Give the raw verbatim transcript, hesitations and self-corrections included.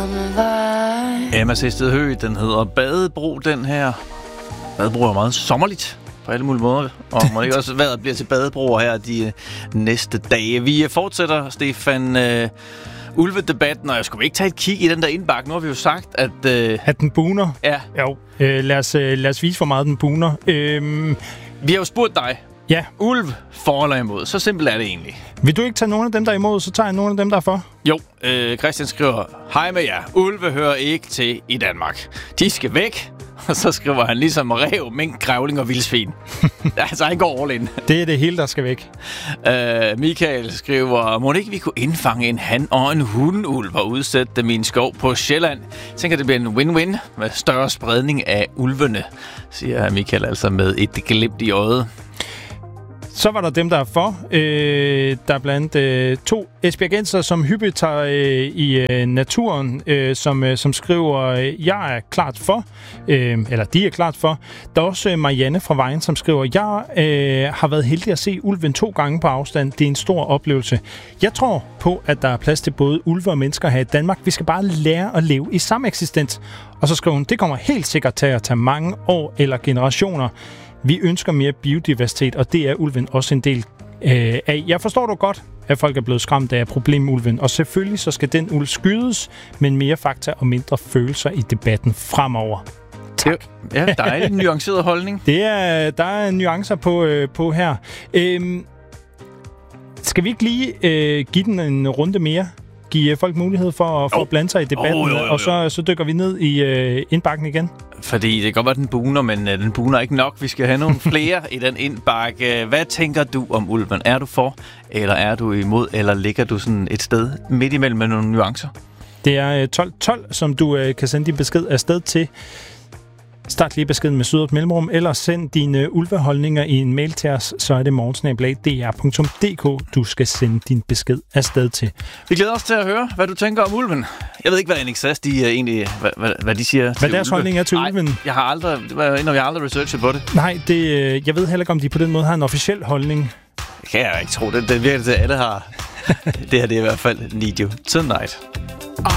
Emma Sæsted Høgh, den hedder Badebro, den her. Badebro er meget sommerligt på alle mulige måder, og må ikke også vejret bliver til badebroer her de uh, næste dage. Vi fortsætter, Stefan, uh, ulvedebatten, og jeg skulle ikke tage et kig i den der indbakke. Nu har vi jo sagt, at... Uh, at den buner? Ja. Jo, øh, lad, os, øh, lad os vise, hvor meget den buner. Øhm, vi har jo spurgt dig. Ja. Ulv for eller imod. Så simpelt er det egentlig. Vil du ikke tage nogle af dem, der er imod, så tager jeg nogle af dem, der er for? Jo, øh, Christian skriver, hej med jer. Ulve hører ikke til i Danmark. De skal væk. Og så skriver han ligesom ræv, mink, grævling og vildsvin. Altså, han går all in. Det er det hele, der skal væk. Øh, Michael skriver, må ikke vi kunne indfange en han og en hunulv og udsætte dem i en skov på Sjælland? Jeg tænker, det bliver en win-win med større spredning af ulvene, siger Michael altså med et glimt i øjet. Så var der dem, der er for. Øh, der er blandt øh, to esbjergenser, som hyppigt tager øh, i øh, naturen, øh, som, øh, som skriver, øh, jeg er klart for, øh, eller de er klart for. Der er også øh, Marianne fra Vejen, som skriver, jeg øh, har været heldig at se ulven to gange på afstand. Det er en stor oplevelse. Jeg tror på, at der er plads til både ulve og mennesker her i Danmark. Vi skal bare lære at leve i sameksistens. Og så skriver hun, det kommer helt sikkert til at tage mange år eller generationer. Vi ønsker mere biodiversitet, og det er ulven også en del øh, af. Jeg forstår du godt, at folk er blevet skræmt af problemulven, og selvfølgelig så skal den ulv skydes, men mere fakta og mindre følelser i debatten fremover. Tak. Ja, der er en nuanceret holdning. Det er, der er nuancer på, øh, på her. Øhm, skal vi ikke lige øh, give den en runde mere? Give folk mulighed for, for oh. at blande sig i debatten, oh, jo, jo, jo. og så, så dykker vi ned i øh, indbakken igen. Fordi det kan godt være, den buner, men øh, den buner ikke nok. Vi skal have nogle flere i den indbakke. Hvad tænker du om ulven? Er du for, eller er du imod, eller ligger du sådan et sted midt imellem med nogle nuancer? Det er tolv tolv, som du øh, kan sende din besked afsted til. Start lige beskeden med sødt mellemrum, eller send dine ulveholdninger i en mail til os, så er det morgensnabel-a d r punktum d k, du skal sende din besked afsted til. Vi glæder os til at høre, hvad du tænker om ulven. Jeg ved ikke, hvad N X S de, uh, egentlig, hvad, hvad, hvad de siger hvad til Hvad deres ulve. holdning er til Nej, ulven? jeg har aldrig, når jeg har aldrig researchet på det. Nej, det, jeg ved heller ikke, om de på den måde har en officiel holdning. Det kan jeg ikke tro. Det, det virker til, at alle har. Det her det er i hvert fald Need You Tonight.